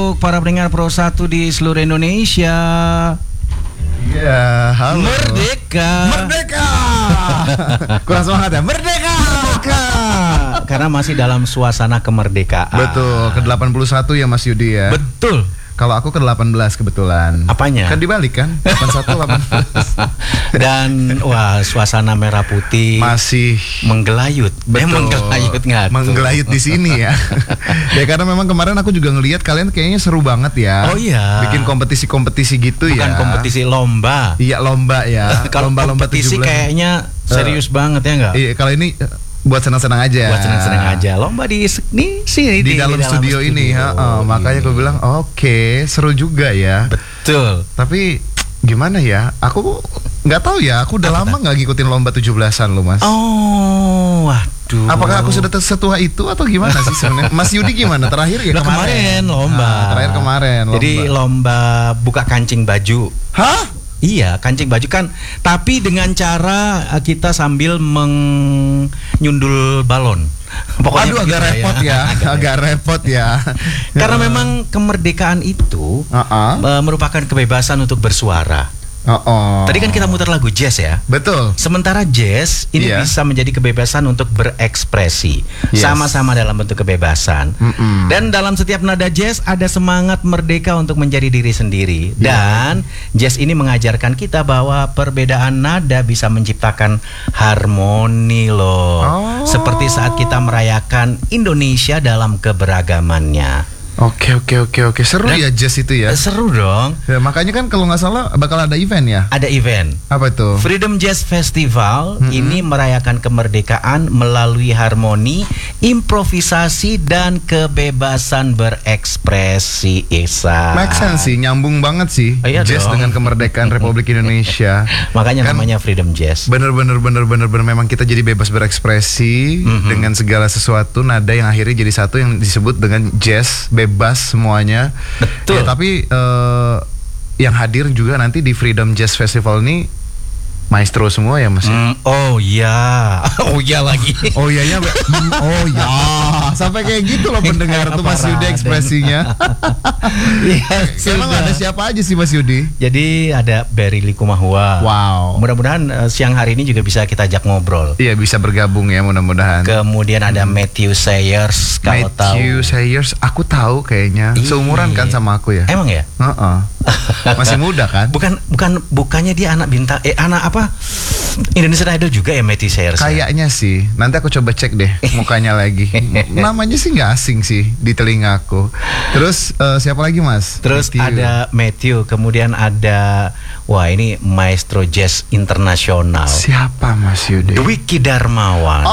Para pendengar Pro 1 di seluruh Indonesia. Ya, halo. Merdeka. Merdeka. Kurang semangat ya. Merdeka. Karena masih dalam suasana kemerdekaan. Betul, ke-81 ya Mas Yudi ya. Betul. Kalau aku ke-18 kebetulan. Apanya? Kan dibalik kan? 81 18. Dan wah, suasana merah putih masih menggelayut. Betul. Menggelayut nggak? Menggelayut di sini ya. Ya karena memang kemarin aku juga ngelihat kalian kayaknya seru banget ya. Oh iya. Bikin kompetisi-kompetisi gitu. Bukan ya. Bukan kompetisi lomba. Iya, lomba ya. Kalau lomba-lomba kompetisi 17. kayaknya serius banget ya nggak? Iya, kalau ini buat senang-senang aja. Buat senang-senang aja. Lomba di sini di dalam studio ini. Makanya aku bilang oke, seru juga ya. Betul. Tapi gimana ya? Aku nggak tahu ya. Aku udah lama nggak ngikutin lomba 17-an loh, Mas. Oh, waduh. Apakah aku sudah setua itu atau gimana sih sebenarnya? Mas Yudi gimana? Terakhir ya kemarin lomba. Terakhir kemarin. Jadi lomba buka kancing baju. Hah? Iya, kancing baju kan, tapi dengan cara kita sambil menyundul balon. Pokoknya agak repot ya. Agak repot ya. Karena memang kemerdekaan itu merupakan kebebasan untuk bersuara. Tadi kan kita muter lagu jazz ya. Betul. Sementara jazz ini bisa menjadi kebebasan untuk berekspresi. Sama-sama dalam bentuk kebebasan. Dan dalam setiap nada jazz ada semangat merdeka untuk menjadi diri sendiri. Dan jazz ini mengajarkan kita bahwa perbedaan nada bisa menciptakan harmoni loh. Seperti saat kita merayakan Indonesia dalam keberagamannya. Oke. Seru ya jazz itu ya. Seru dong. Ya, makanya kan kalau nggak salah bakal ada event ya. Ada event. Apa itu? Freedom Jazz Festival ini merayakan kemerdekaan melalui harmoni, improvisasi dan kebebasan berekspresi. Make sense sih, nyambung banget sih. Jazz dong. Dengan kemerdekaan Republik Indonesia. Makanya kan, namanya Freedom Jazz. Bener memang kita jadi bebas berekspresi dengan segala sesuatu, nada yang akhirnya jadi satu yang disebut dengan jazz. Bebas semuanya. Betul. Ya, tapi yang hadir juga nanti di Freedom Jazz Festival ini maestro semua ya Mas. Oh iya. Oh iya lagi. Oh iya ya. Oh ya. Sampai kayak gitu loh pendengar tuh Mas Yudi ekspresinya. Emang ada siapa aja sih Mas Yudi? Jadi ada Berry Likumahua. Wow. Mudah-mudahan siang hari ini juga bisa kita ajak ngobrol. Iya, bisa bergabung ya mudah-mudahan. Kemudian ada Matthew Sayers. Matthew Sayers, aku tahu kayaknya. Seumuran kan sama aku ya. Emang ya? Masih muda kan? Bukannya dia anak bintang anak apa? Indonesian Idol juga ya Matthew Sayers. Kayaknya sih. Nanti aku coba cek deh mukanya lagi. Namanya sih nggak asing sih di telingaku. Terus siapa lagi Mas? Terus ada Matthew. Kemudian ada ini maestro jazz internasional. Siapa Mas Yudi? Dwiki Darmawan.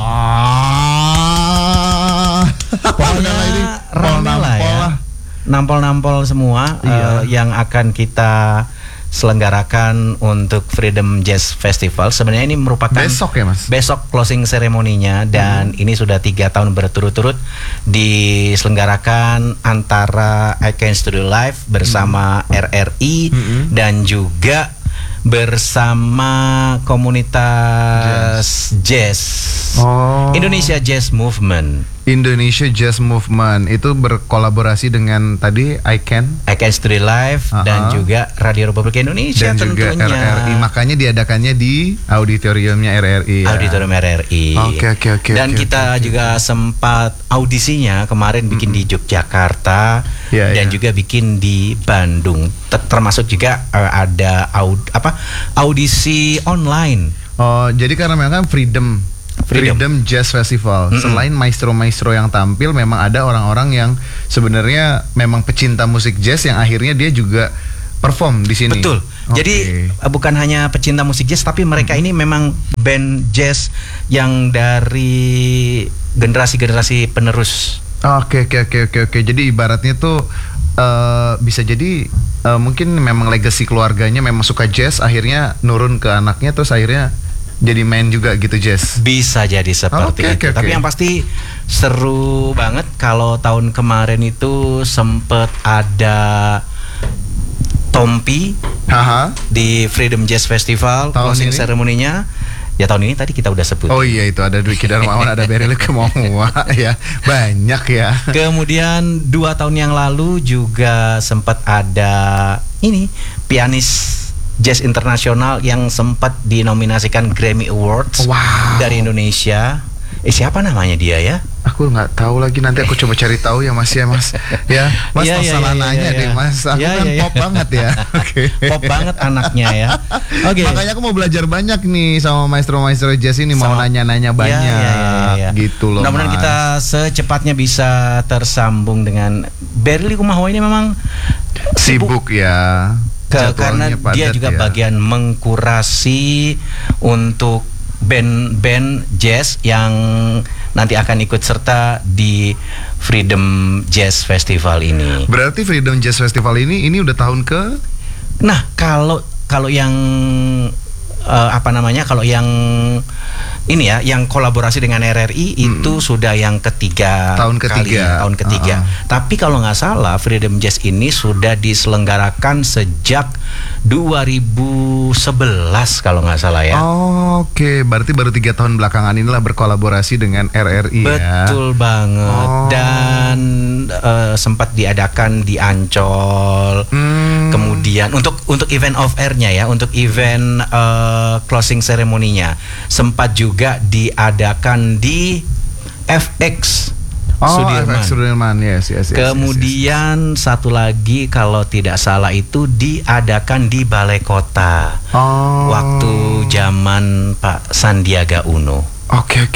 Pokoknya ramai lah ya. Nampol-nampol semua yang akan kita selenggarakan untuk Freedom Jazz Festival. Sebenarnya ini merupakan besok ya Mas? Besok closing seremoninya. Dan ini sudah 3 tahun berturut-turut diselenggarakan antara Icon Studio Live bersama RRI dan juga bersama komunitas jazz. Indonesia Jazz Movement. Indonesia Jazz Movement itu berkolaborasi dengan tadi Icon Studio Live dan juga Radio Republik Indonesia dan tentunya. Juga RRI. Makanya diadakannya di auditoriumnya RRI. Auditorium RRI. Oke. Dan kita juga sempat audisinya kemarin bikin di Yogyakarta dan juga bikin di Bandung. Termasuk juga ada audisi online. Jadi karena memang Freedom Jazz Festival. Selain maestro-maestro yang tampil, memang ada orang-orang yang sebenarnya memang pecinta musik jazz yang akhirnya dia juga perform di sini. Betul. Jadi bukan hanya pecinta musik jazz, tapi mereka ini memang band jazz yang dari generasi-generasi penerus. Oke. Jadi ibaratnya tuh bisa jadi mungkin memang legacy keluarganya memang suka jazz, akhirnya nurun ke anaknya, terus akhirnya jadi main juga gitu jazz. Bisa jadi seperti itu. Tapi yang pasti seru banget. Kalau tahun kemarin itu sempet ada Tompi di Freedom Jazz Festival closing ceremony-nya. Ya tahun ini tadi kita udah sebut. Oh iya, itu ada Dwiki Darmawan, ada Beril Kemoa ya. Banyak ya. Kemudian 2 tahun yang lalu juga sempat ada ini pianis jazz internasional yang sempat dinominasikan Grammy Awards dari Indonesia. Siapa namanya dia ya? Aku nggak tahu lagi, nanti aku coba cari tahu ya Mas ya Mas. Ya Mas, masalah nanya deh Mas. Aku kan pop banget ya. Oke. Pop banget anaknya ya. Oke. Makanya aku mau belajar banyak nih sama maestro-maestro jazz ini, mau nanya-nanya banyak. Gitu loh. Mudah-mudahan kita secepatnya bisa tersambung dengan Berli Kumahawa. Ini memang sibuk ya. Karena dia juga bagian mengkurasi untuk band-band jazz yang nanti akan ikut serta di Freedom Jazz Festival ini. Berarti Freedom Jazz Festival ini udah tahun ke? Nah, kalau yang kalau yang ini ya, yang kolaborasi dengan RRI itu sudah yang ketiga. Tahun ketiga. Tahun ketiga. Tapi kalau nggak salah, Freedom Jazz ini sudah diselenggarakan sejak 2011 kalau nggak salah ya. Oke, berarti baru 3 tahun belakangan inilah berkolaborasi dengan RRI ya. Betul banget. Dan sempat diadakan di Ancol. Kemudian untuk event off air-nya ya, untuk event closing ceremony-nya sempat juga diadakan di FX Sudirman. Yes. Kemudian satu lagi kalau tidak salah itu diadakan di Balai Kota waktu zaman Pak Sandiaga Uno. Oke.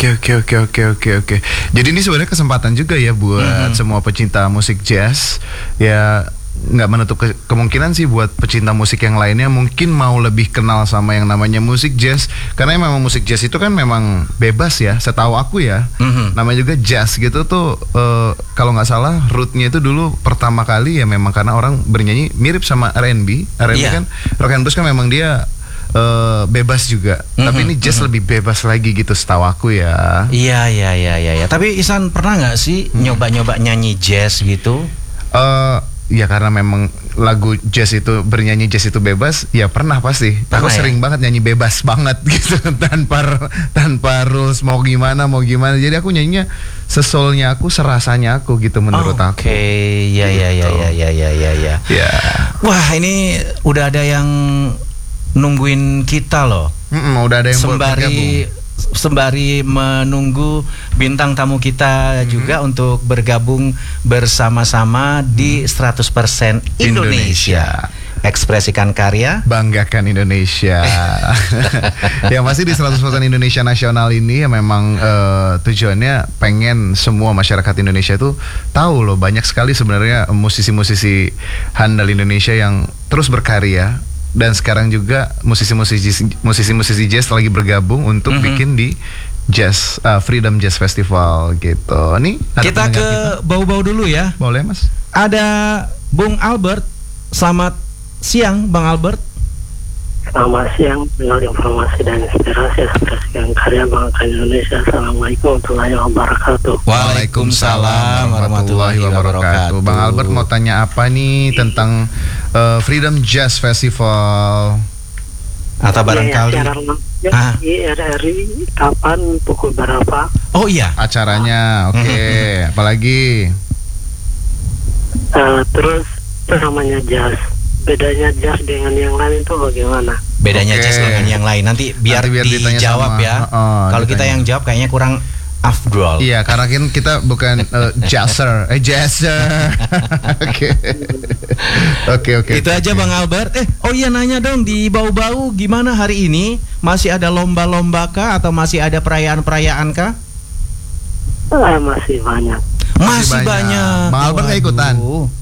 Jadi ini sebenarnya kesempatan juga ya buat semua pecinta musik jazz ya. Nggak menutup kemungkinan sih buat pecinta musik yang lainnya mungkin mau lebih kenal sama yang namanya musik jazz, karena memang musik jazz itu kan memang bebas ya, setahu aku ya. Namanya juga jazz gitu tuh, kalau nggak salah rootnya itu dulu pertama kali ya memang karena orang bernyanyi mirip sama R&B kan, rock and blues kan memang dia bebas juga. Tapi ini jazz lebih bebas lagi gitu setahu aku ya. Iya. Tapi Ihsan pernah nggak sih nyoba nyanyi jazz gitu? Ya karena memang lagu jazz itu, bernyanyi jazz itu bebas, ya pernah pasti. Aku sering banget nyanyi bebas banget gitu tanpa rules mau gimana. Jadi aku nyanyinya sesolnya aku, serasanya aku gitu menurut aku. Oke, ya. Wah, ini udah ada yang nungguin kita loh. Udah ada yang sembari menunggu bintang tamu kita juga untuk bergabung bersama-sama di 100% Indonesia. Ekspresikan karya, banggakan Indonesia. Yang pasti di 100% Indonesia Nasional ini ya memang tujuannya pengen semua masyarakat Indonesia itu tahu loh, banyak sekali sebenarnya musisi-musisi handal Indonesia yang terus berkarya. Dan sekarang juga musisi-musisi jazz lagi bergabung untuk bikin di jazz Freedom Jazz Festival gitu. Nih kita ke bau-bau dulu ya. Boleh Mas. Ada Bung Albert. Selamat siang Bang Albert. Selamat siang, dengan informasi dan inspirasi ekspresikan karya bangsa Indonesia. Assalamualaikum warahmatullahi wabarakatuh. Waalaikumsalam warahmatullahi wabarakatuh. Bang Albert mau tanya apa nih tentang Freedom Jazz Festival? Atau barangkali di RRI kapan, pukul berapa? Oh iya, acaranya. Oke. Apalagi? Terus namanya jazz. Bedanya jazz dengan yang lain itu bagaimana? Bedanya jazz dengan yang lain nanti biar dijawab ya. Kalau kita yang jawab kayaknya kurang afdol. Iya, karena kita bukan jazzer. Oke. Itu aja Bang Albert. Oh iya, nanya dong di bau-bau gimana hari ini? Masih ada lomba-lomba kah atau masih ada perayaan-perayaan kah? Masih banyak. Masih banyak. Bang Albert nggak ikutan?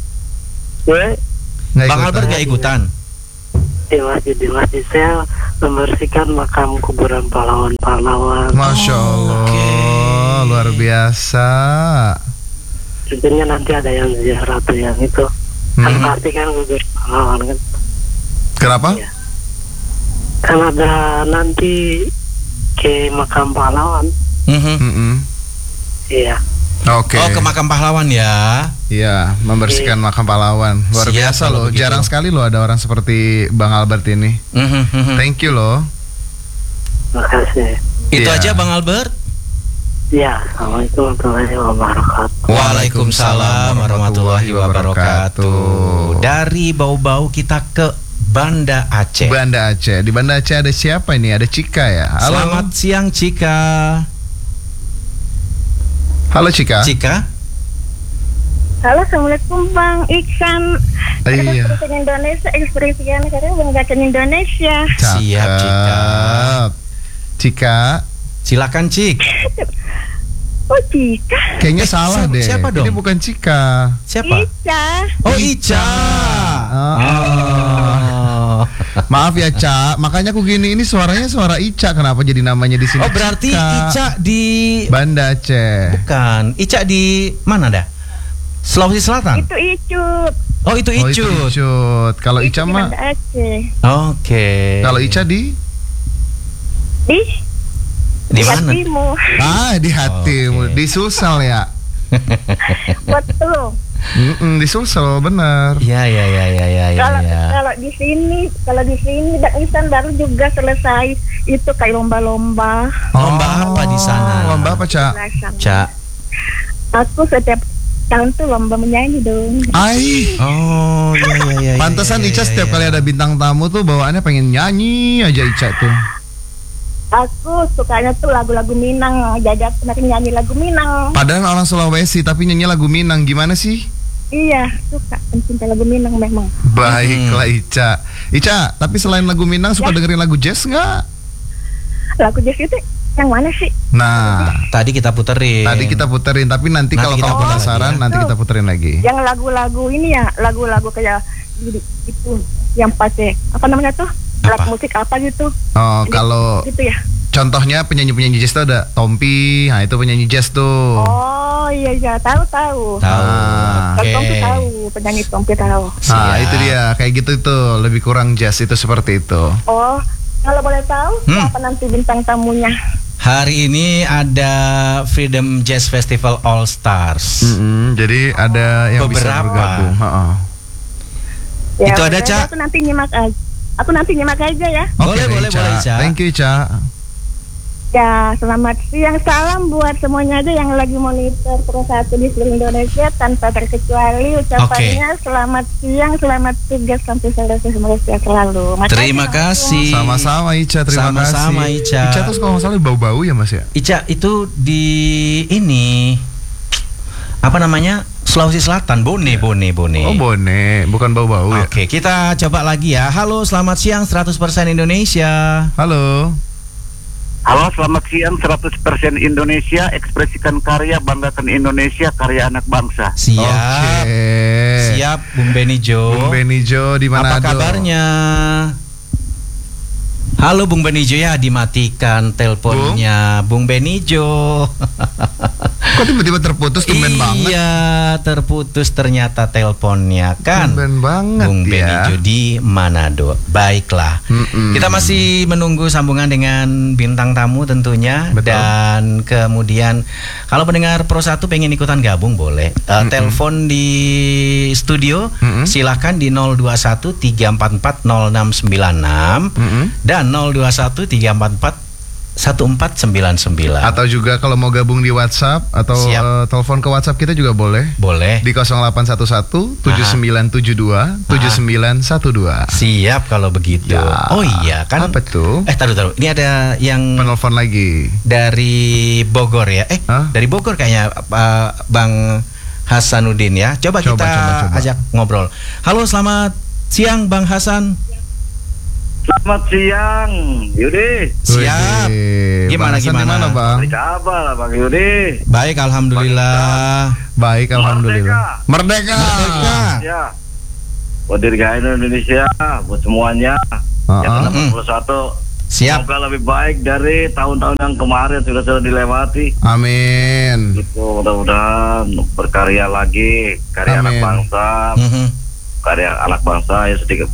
Bang Albert nggak ikutan? Di masjid saya membersihkan makam kuburan pahlawan. Masya Allah, luar biasa. Tentunya nanti ada yang ziarah tuh yang itu. Kan pasti kan kuburan pahlawan kan. Kenapa? Ya. Kan ada nanti ke makam pahlawan. Iya. Oke. Oh, ke makam pahlawan ya? Iya, membersihkan makam pahlawan. Luar biasa loh. Jarang sekali loh ada orang seperti Bang Albert ini. Thank you loh. Makasih. Itu Iya. aja Bang Albert. Ya, Assalamualaikum warahmatullahi wabarakatuh. Waalaikumsalam warahmatullahi wabarakatuh. Dari Bau-Bau kita ke Banda Aceh. Banda Aceh. Di Banda Aceh ada siapa ini? Ada Cika ya. Halo. Selamat siang Cika. Halo Cika. Cika. Halo, Assalamualaikum Bang Iksan. Iya. Ekspresi Indonesia, ekspresi negara banggakan Indonesia. Siap, Cika. Cika. Silakan Cik. Oh, Cika. Kayaknya salah deh. siapa dong? Ini bukan Cika. Siapa? Ica. Oh Ica. Oh. Maaf ya Ca, makanya aku gini, ini suaranya suara Ica. Kenapa jadi namanya di sini? Oh berarti Cika. Ica di Banda Aceh. bukan. Ica di mana dah? Sulawesi Selatan. Itu Icut. Oh itu Oh, itu Icut. Icut. Kalau Itu Ica di mah, Banda Aceh. Oke. kalau Ica di Di mana? hatimu. di hatimu, Oke. di Sulsel ya. Betul. Di Sulsel benar. Iya iya iya iya iya Kalau ya. kalau di sini Bang Iksan baru juga selesai itu kayak lomba-lomba. Lomba apa di sana? Lomba apa Ca? Ca. Aku setiap tahun tuh lomba menyanyi dong. Ai. Oh iya iya iya. Pantesan iya, Ica iya, setiap iya. kali ada bintang tamu tuh bawaannya pengen nyanyi aja Ica tuh. Aku sukanya tuh lagu-lagu Minang. Jadi aku nanti nyanyi lagu Minang. Padahal orang Sulawesi tapi nyanyi lagu Minang, gimana sih? Iya, suka pencinta lagu Minang memang. Baiklah Ica. Ica, tapi selain lagu Minang suka dengerin lagu jazz nggak? Lagu jazz itu yang mana sih? Nah, Tadi kita puterin. tadi kita puterin, tapi nanti Nanti kalau kita kamu putar penasaran, lagi ya. nanti kita puterin lagi. Yang lagu-lagu ini ya, lagu-lagu kayak itu yang pakai apa namanya tuh? Alat Apa? musik apa gitu? Oh, kalau Gitu ya. contohnya penyanyi-penyanyi jazz tuh ada Tompi, nah itu penyanyi jazz tuh. Oh iya iya, tahu. Tahu. Ah. Oke. Tompi tahu, penyanyi Tompi tahu. Nah, Siap. itu dia, kayak gitu tuh, lebih kurang jazz itu seperti itu. Oh, kalau boleh tahu siapa nanti bintang tamunya? Hari ini ada Freedom Jazz Festival All Stars. Jadi ada yang bisa Beberapa. bergabung. Heeh. Ya, Itu ada, udah, Ca? Aku nanti nyimak aja. Aku nanti nyimak aja ya. Oke, Boleh, Ica. boleh, Ica. Thank you, Ica. Ya, selamat siang. Salam buat semuanya aja yang lagi monitor Pro 1 di seluruh Indonesia tanpa terkecuali. Ucapannya selamat siang, selamat tugas sampai selesai, semoga sehat selalu. Makasih, Terima Mas. kasih. Sama-sama Ica, terima Sama-sama, kasih. Ica. Ica tuh kalau nggak salah bau-bau ya Mas ya? Ica itu di ini apa namanya? Sulawesi Selatan, Bone. Oh Bone, bukan bau-bau ya? Oke, kita coba lagi ya. Halo, selamat siang 100% Indonesia. Halo. Halo, selamat siang 100% Indonesia, ekspresikan karya, banggakan Indonesia, karya anak bangsa. Siap. Oke. Siap, Bung Benijo. Bung Benijo di mana? Apa kabarnya? Halo Bung Benijo, ya dimatikan teleponnya Bung Benijo. Kok tiba-tiba terputus, tumben banget. Iya, terputus ternyata teleponnya kan. Tumben banget Bung ya. Benijo di Manado. Baiklah. Kita masih menunggu sambungan dengan bintang tamu tentunya. Betul. Dan kemudian kalau pendengar Pro 1 pengen ikutan gabung boleh. Telepon di studio silakan di 021 344 0696 dan 021 344 1499. Atau juga kalau mau gabung di WhatsApp atau Siap. telepon ke WhatsApp kita juga boleh. Boleh. Di 0811 7972 7912. Siap kalau begitu. Ya. Oh iya kan. Apa tuh? Taruh. Ini ada yang Penelpon lagi. dari Bogor ya. Hah? Dari Bogor kayaknya Bang Hasanuddin ya. Coba Coba, kita coba. ajak ngobrol. Halo, selamat siang Bang Hasan. Selamat siang, Yudi. Siap. Wih, Gimana, Bang Hasan gimana? Gimana Bang? Apa kabar, Bang Yudi? Baik, alhamdulillah. Baik, alhamdulillah. Merdeka. Ya. Buat dirgahayu Indonesia, buat semuanya. Yang 81. Siap. Semoga lebih baik dari tahun-tahun yang kemarin sudah dilewati. Amin. Itu mudah-mudahan berkarya lagi, karya Amin. anak bangsa, karya anak bangsa ya sedikit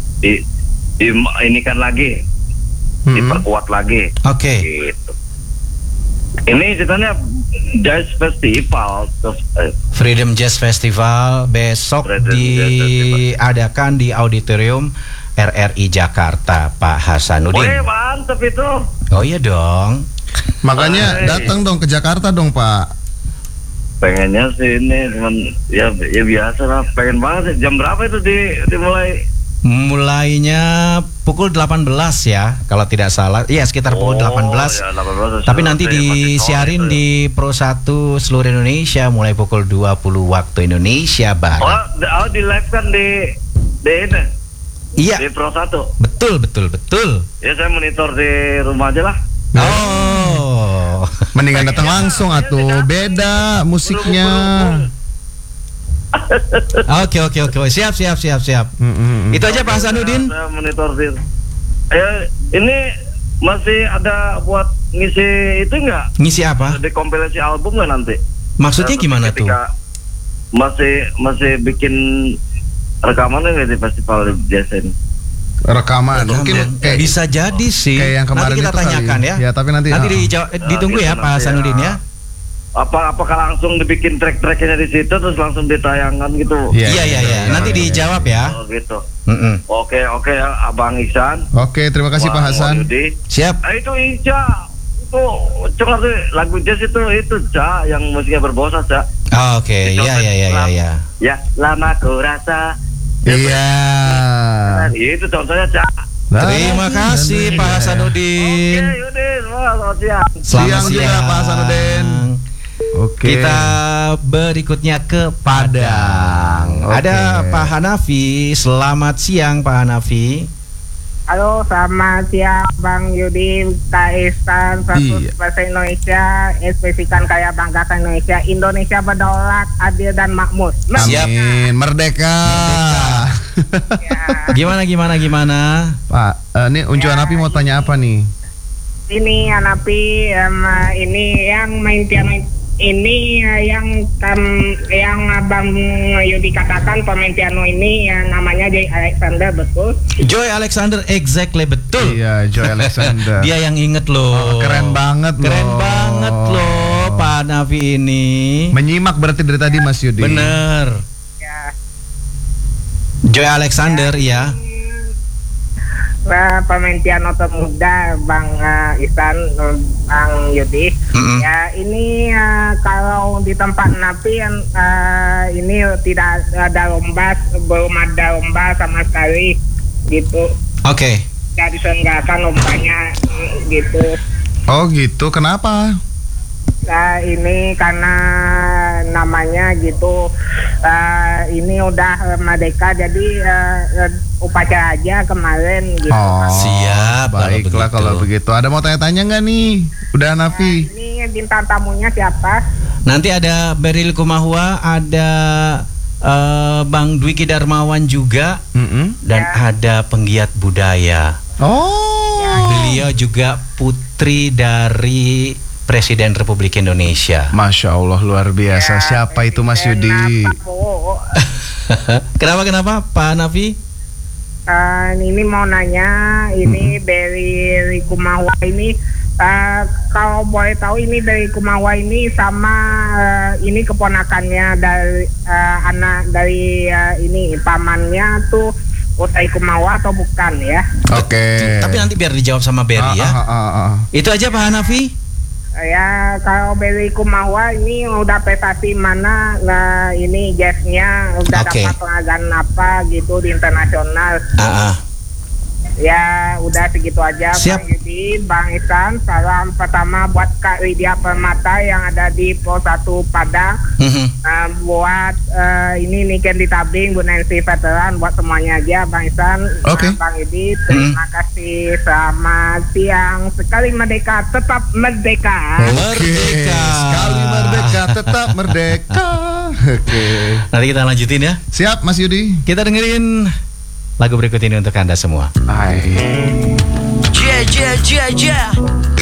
ini kan lagi, diperkuat lagi. Oke. Gitu. Ini ceritanya Jazz Festival. Freedom Jazz Festival besok Freedom Jazz diadakan di auditorium RRI Jakarta, Pak Hasanuddin. Wih, mantep itu. Oh iya dong. Makanya datang dong ke Jakarta dong, Pak. Pengennya sih ini, cuman ya biasa lah. Pengen banget sih. Jam berapa itu dimulai? Mulainya pukul 18 ya, kalau tidak salah. Iya, sekitar pukul 18. Ya, 18. Tapi nanti disiarin di Pro 1 seluruh Indonesia mulai pukul 20 waktu Indonesia Barat. Oh, di live kan di ini. Iya. Di Pro 1. Betul. Ya saya monitor di rumah aja lah. Oh. Mendingan datang langsung atuh, beda musiknya. Oke. Siap. Itu aja Pak Hasanuddin. Saya monitor di. Ini masih ada buat ngisi itu enggak? Ngisi apa? Di kompilasi album nggak nanti? Maksudnya gimana tuh? Masih bikin rekaman nggak di festival jazz ini? Rekaman. Mungkin kayak bisa jadi sih. Kayak yang kemarin nanti kita itu tanyakan kali. ya. Ya, tapi nanti ditunggu gitu ya Pak Hasanuddin ya. Apakah langsung dibikin track-tracknya di situ terus langsung ditayangkan gitu? Iya. Nanti dijawab ya. Oh gitu. Oke, Abang Ihsan. Oke, terima kasih Pak Hasan. Siap. Itu Ica. Itu coba tuh lagu jazz itu Ca yang musiknya berbahasa Ca. Oke, iya. Ya, lama ku rasa. Iya. Itu contohnya Ca. Terima kasih Pak Hasanuddin. Oke, yaudah, siang. Selamat Siang juga, Pak Hasanuddin. Oke. Kita berikutnya ke Padang. Oke. Ada Pak Hanafi. Selamat siang Pak Hanafi. Halo, selamat siang Bang Yudi, Kak Ihsan, 100% Indonesia, ekspresikan karya banggakan Indonesia. Indonesia berdaulat, adil dan makmur. Amin. Merdeka. Ya. Gimana? Pak, ini Unjuk Hanafi mau tanya apa nih? Ini Hanafi, ini yang main piano ini yang Abang Yudi katakan pemain piano ini namanya Joy Alexander, betul? Joy Alexander, exactly, betul. Iya, Joy Alexander. Dia yang inget loh. Keren banget loh Pak Hanafi ini. Menyimak berarti dari tadi Mas Yudi. Bener. Ya. Joy Alexander ya. Pemain piano termuda Bang Ihsan, Bang Yudi. Ya ini kalau di tempat Napi ini tidak ada lomba, belum ada lomba sama sekali gitu. Oke. Tidak diselenggarakan lombanya gitu. Oh gitu, kenapa? Ini karena namanya gitu, ini udah merdeka jadi upacara aja kemarin gitu. Oh, siap. Baiklah kalau begitu. Ada mau tanya-tanya nggak nih? Udah Hanafi. Ini bintang tamunya siapa? Nanti ada Beril Kumahua, ada Bang Dwiki Darmawan juga, dan ada penggiat budaya. Oh. Beliau juga putri dari Presiden Republik Indonesia. Masya Allah, luar biasa. Siapa itu Mas Yudi? Kenapa Pak Hanafi? Ini mau nanya, ini dari Kumawa ini, kalau boleh tahu ini dari Kumawa ini sama ini keponakannya dari anak dari ini pamannya tuh Utai Kumawa atau bukan ya? Oke. Tapi nanti biar dijawab sama Berry ya. Itu aja Pak Hanafi. Ya kalau Berry Kumawa ini udah prestasi mana, ini jazznya udah dapat penghargaan apa gitu di internasional. Ya udah segitu aja. Siap. Bang Yudi, Bang Ihsan, salam pertama buat Kak Widya Permata yang ada di Pro 1 Padang. Buat ini Niken di Tabing, Bu Nancy Veteran, buat semuanya aja Bang Ihsan. Bang Yudi, terima kasih. Selamat siang. Sekali merdeka tetap merdeka. Merdeka. Sekali merdeka tetap merdeka. Oke. Nanti kita lanjutin ya. Siap Mas Yudi. Kita dengerin lagu berikut ini untuk Anda semua. Hai. Yeah.